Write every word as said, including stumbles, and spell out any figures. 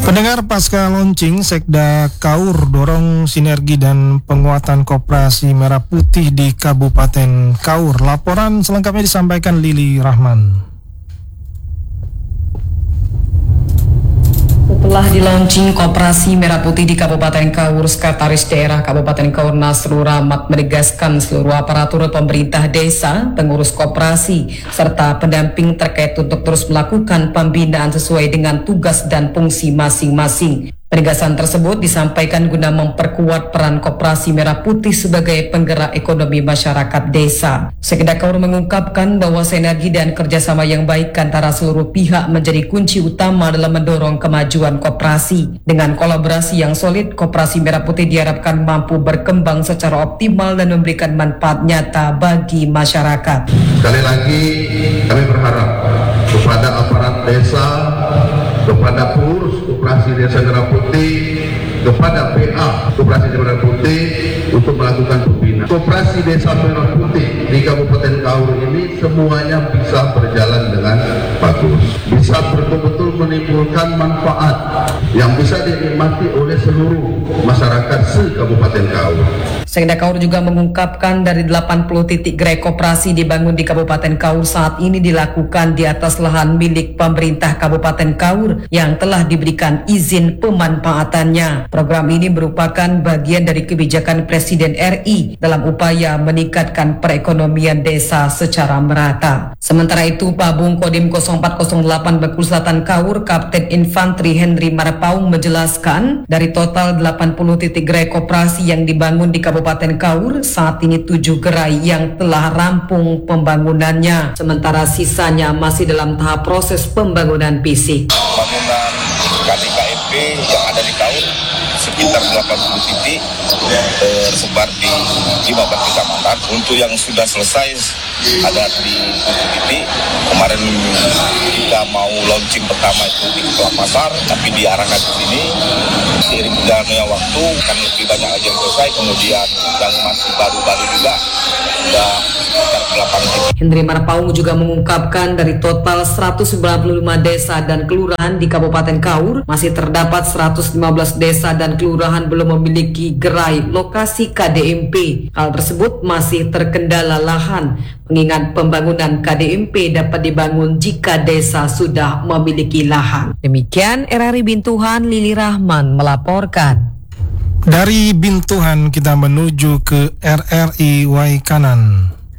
Pendengar, pasca launching, Sekda Kaur dorong sinergi dan penguatan koperasi merah putih di Kabupaten Kaur. Laporan selengkapnya disampaikan Lili Rahman. Setelah dilaunching Koperasi Merah Putih di Kabupaten Kaur, Sekretaris Daerah Kabupaten Kaur Nasrul Rahmat menegaskan seluruh aparatur pemerintah desa, pengurus koperasi, serta pendamping terkait untuk terus melakukan pembinaan sesuai dengan tugas dan fungsi masing-masing. Penegasan tersebut disampaikan guna memperkuat peran Koperasi Merah Putih sebagai penggerak ekonomi masyarakat desa. Sekda Kaur mengungkapkan bahwa sinergi dan kerjasama yang baik antara seluruh pihak menjadi kunci utama dalam mendorong kemajuan koperasi. Dengan kolaborasi yang solid, Koperasi Merah Putih diharapkan mampu berkembang secara optimal dan memberikan manfaat nyata bagi masyarakat. Sekali lagi kami berharap kepada aparat desa, kepada pengurus Koperasi Desa Merah Putih, kepada P A Koperasi Desa Merah Putih untuk melakukan pembinaan. Koperasi Desa Merah Putih di Kabupaten Kaur ini semuanya bisa berjalan dengan bagus, bisa betul-betul menimbulkan manfaat yang bisa dinikmati oleh seluruh masyarakat se-Kabupaten Kaur. Sekda Kaur juga mengungkapkan dari delapan puluh titik gerai koperasi dibangun di Kabupaten Kaur saat ini dilakukan di atas lahan milik pemerintah Kabupaten Kaur yang telah diberikan izin pemanfaatannya. Program ini merupakan bagian dari kebijakan Presiden R I dalam upaya meningkatkan perekonomian desa secara merata. Sementara itu, Pabung Kodim nol empat nol delapan Bengkulu Selatan Kaur, Kapten Infantri Henry Marpaung menjelaskan dari total delapan puluh titik gerai koperasi yang dibangun di Kabupaten Kaur, saat ini tujuh gerai yang telah rampung pembangunannya, sementara sisanya masih dalam tahap proses pembangunan fisik. Bangunan K D K M P yang ada di Kaur sekitar delapan puluh titik tersebar di lima belas kecamatan. Untuk yang sudah selesai ada di tujuh titik. Kemarin kita mau launching pertama itu di Kelapasar, tapi diarahkan ke sini. Seiring berjalannya waktu kan lebih banyak aja yang selesai, kemudian yang masih baru-baru juga sudah sekitar delapan titik. Henry Marpaung juga mengungkapkan dari total seratus sembilan puluh lima desa dan kelurahan di Kabupaten Kaur, masih terdapat seratus lima belas desa dan kelurahan belum memiliki gerai lokasi K D M P. Hal tersebut masih terkendala lahan, mengingat pembangunan K D M P dapat dibangun jika desa sudah memiliki lahan. Demikian R R I Bintuhan, Lili Rahman melaporkan. Dari Bintuhan kita menuju ke R R I Waikanan.